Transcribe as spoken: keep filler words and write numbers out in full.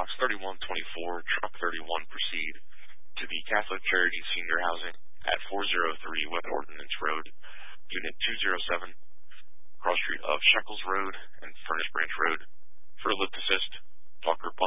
Box thirty-one twenty-four, Truck thirty-one, proceed to the Catholic Charities Senior Housing at four oh three West Ordnance Road, Unit two oh seven, cross street of Shekels Road and Furnace Branch Road. For a lift assist, talker